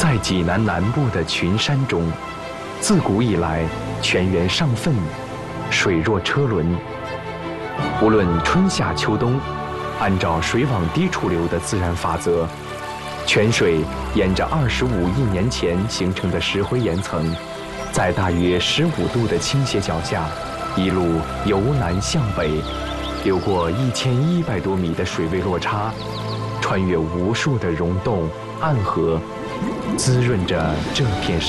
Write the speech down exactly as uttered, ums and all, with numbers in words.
在济南南部的群山中，自古以来泉源上奋，水若车轮。无论春夏秋冬，按照水往低处流的自然法则，泉水沿着二十五亿年前形成的石灰岩层，在大约十五度的倾斜角下，一路由南向北，流过一千一百多米的水位落差，穿越无数的溶洞、暗河，滋润着这片山。